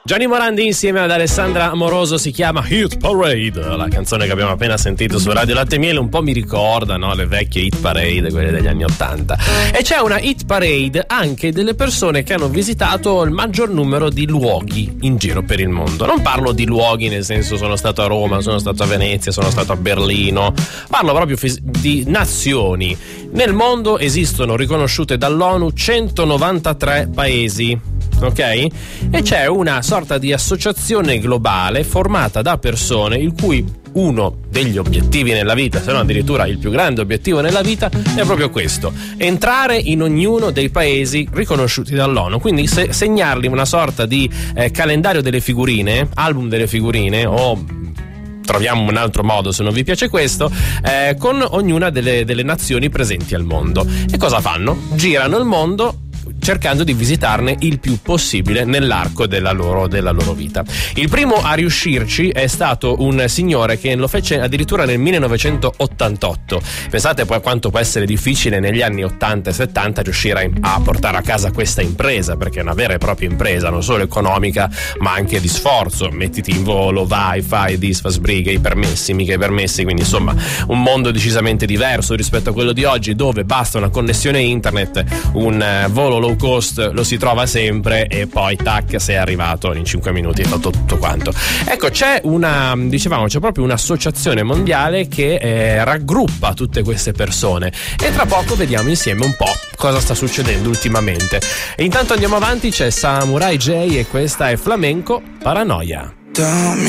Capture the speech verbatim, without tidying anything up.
Gianni Morandi insieme ad Alessandra Amoroso, si chiama Hit Parade, la canzone che abbiamo appena sentito su Radio Latte e Miele un po' mi ricorda, no, le vecchie Hit Parade, quelle degli anni ottanta. E c'è una Hit Parade anche delle persone che hanno visitato il maggior numero di luoghi in giro per il mondo. Non parlo di luoghi nel senso sono stato a Roma, sono stato a Venezia, sono stato a Berlino, parlo proprio fis- di nazioni. Nel mondo esistono riconosciute dall'ONU centonovantatré paesi. Ok? E c'è una sorta di associazione globale formata da persone il cui uno degli obiettivi nella vita, se non addirittura il più grande obiettivo nella vita, è proprio questo: entrare in ognuno dei paesi riconosciuti dall'ONU. Quindi se, segnarli una sorta di eh, calendario delle figurine, album delle figurine o troviamo un altro modo se non vi piace questo, eh, con ognuna delle, delle nazioni presenti al mondo. E cosa fanno? Girano il mondo cercando di visitarne il più possibile nell'arco della loro, della loro vita. Il primo a riuscirci è stato un signore che lo fece addirittura nel millenovecentottantotto. Pensate poi quanto può essere difficile negli anni ottanta e settanta riuscire a, a portare a casa questa impresa, perché è una vera e propria impresa, non solo economica ma anche di sforzo. Mettiti in volo, vai, fai, disfa, sbrighe, i permessi, mica i permessi, quindi insomma un mondo decisamente diverso rispetto a quello di oggi, dove basta una connessione internet, un uh, volo low cost lo si trova sempre e poi tac, sei arrivato in cinque minuti, hai fatto tutto quanto. Ecco, c'è una, dicevamo, c'è proprio un'associazione mondiale che eh, raggruppa tutte queste persone e tra poco vediamo insieme un po' cosa sta succedendo ultimamente. E intanto andiamo avanti, c'è Samurai J e questa è Flamenco Paranoia.